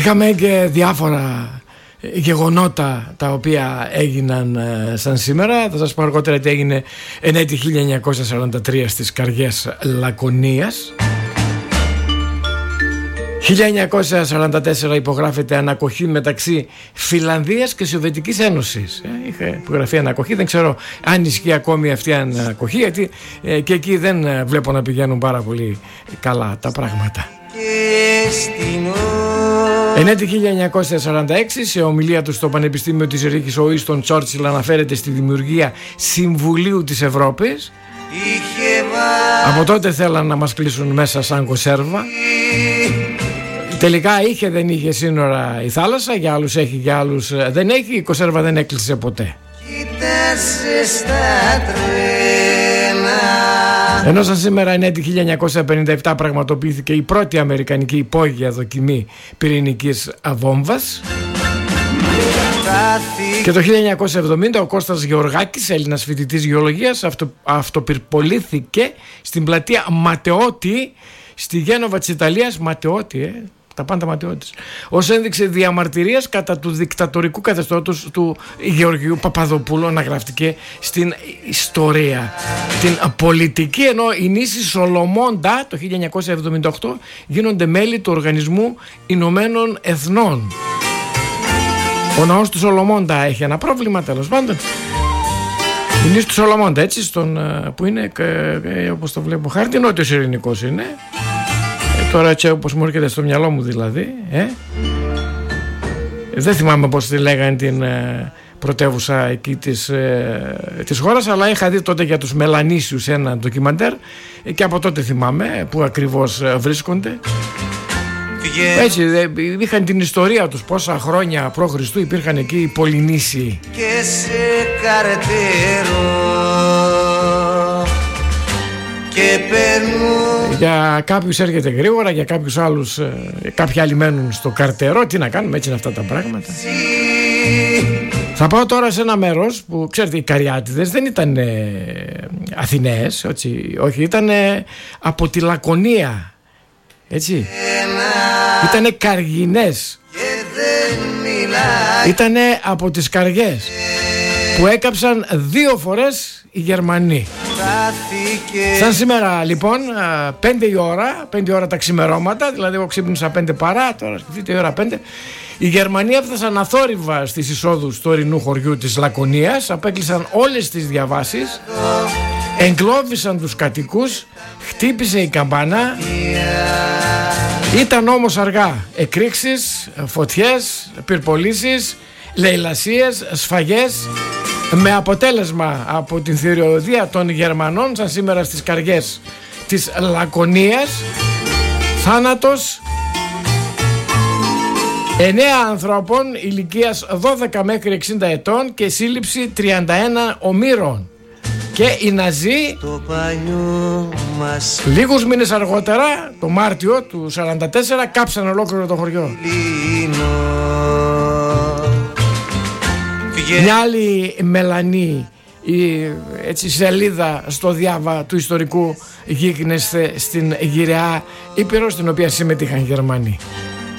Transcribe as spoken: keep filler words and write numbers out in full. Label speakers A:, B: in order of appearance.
A: Είχαμε και διάφορα γεγονότα τα οποία έγιναν ε, σαν σήμερα. Θα σας πω αργότερα τι έγινε εν έτη χίλια εννιακόσια σαράντα τρία στις καριές Λακωνίας. χίλια εννιακόσια σαράντα τέσσερα υπογράφεται ανακοχή μεταξύ Φιλανδίας και Σοβιετικής Ένωσης. Ε, είχε υπογραφεί ανακοχή, δεν ξέρω αν ισχύει ακόμη αυτή η ανακοχή, γιατί ε, και εκεί δεν ε, βλέπω να πηγαίνουν πάρα πολύ καλά τα πράγματα. Εν έτη χίλια εννιακόσια σαράντα έξι, σε ομιλία του στο Πανεπιστήμιο της Ρίκης, ο Ουίνστον Τσόρτσιλ αναφέρεται στη δημιουργία Συμβουλίου της Ευρώπης. Από τότε θέλαν να μας κλείσουν μέσα σαν κονσέρβα. Τελικά είχε, δεν είχε σύνορα η θάλασσα, για άλλους έχει, για άλλους δεν έχει. Η κονσέρβα δεν έκλεισε ποτέ. Ενώ σαν σήμερα εν έτη χίλια εννιακόσια πενήντα επτά πραγματοποιήθηκε η πρώτη αμερικανική υπόγεια δοκιμή πυρηνικής βόμβας. Και το χίλια εννιακόσια εβδομήντα ο Κώστας Γεωργάκης, Έλληνας φοιτητής γεωλογίας, αυτο, αυτοπυρπολήθηκε στην πλατεία Ματεώτη στη Γένοβα της Ιταλίας. Ματεώτη, ε, τα πάντα Ματεώτης, ως ένδειξη διαμαρτυρίας κατά του δικτατορικού καθεστώτος του Γεωργίου Παπαδοπούλου. Αναγραφτηκε στην ιστορία την πολιτική. Ενώ οι νήσοι Σολομώντα το χίλια εννιακόσια εβδομήντα οκτώ γίνονται μέλη του Οργανισμού Ηνωμένων Εθνών. Ο ναός του Σολομώντα έχει ένα πρόβλημα, τέλος πάντων. Η νήσι του Σολομώντα, έτσι, στον, που είναι, ε, όπως το βλέπω χάρτη, νότιος ειρηνικός είναι. Ε, τώρα έτσι όπως μου έρχεται στο μυαλό μου δηλαδή. Ε. Δεν θυμάμαι πώς τη λέγανε την ε, πρωτεύουσα εκεί της, ε, της χώρας, αλλά είχα δει τότε για τους Μελανίσιους ένα ντοκιμαντέρ ε, και από τότε θυμάμαι που ακριβώς ε, βρίσκονται. Έτσι, είχαν την ιστορία τους πόσα χρόνια π.Χ. υπήρχαν εκεί οι Πολυνήσιοι. Και σε καρτέρο και παίρνω. Για κάποιους έρχεται γρήγορα, για κάποιους άλλους, κάποιοι άλλοι μένουν στο καρτέρο. Τι να κάνουμε, έτσι είναι αυτά τα πράγματα. Θα πάω τώρα σε ένα μέρος που, ξέρετε, οι Καριάτιδες δεν ήταν ε, Αθηναίες, όχι, όχι, ήταν ε, από τη Λακωνία. Έτσι, ήτανε Καργινές, ήτανε από τις καριές που έκαψαν δύο φορές οι Γερμανοί. Σαν σήμερα λοιπόν, πέντε η ώρα, πέντε η ώρα τα ξημερώματα, δηλαδή εγώ ξύπνησα πέντε παρά, τώρα σκεφτείτε η ώρα πέντε. Οι Γερμανοί έφτασαν αθόρυβα στις εισόδους του ορεινού χωριού της Λακωνίας, απέκλεισαν όλες τις διαβάσεις, εγκλώβησαν τους κατοικούς, χτύπησε η καμπάνα. Ήταν όμως αργά. Εκρήξεις, φωτιές, πυρπολίσεις, λαιλασίες, σφαγές, με αποτέλεσμα από την θηριωδία των Γερμανών σαν σήμερα στις καριές της Λακωνίας θάνατος εννέα ανθρώπων ηλικίας δώδεκα μέχρι εξήντα ετών και σύλληψη τριάντα ένα ομήρων. Και οι Ναζί μας... λίγους μήνες αργότερα, το Μάρτιο του σαράντα τέσσερα, κάψαν ολόκληρο το χωριό. Μια άλλη μελανή η, έτσι, σελίδα στο διάβα του ιστορικού γίγνεσθε στην Γυραιά Ήπειρο, στην οποία συμμετείχαν Γερμανοί.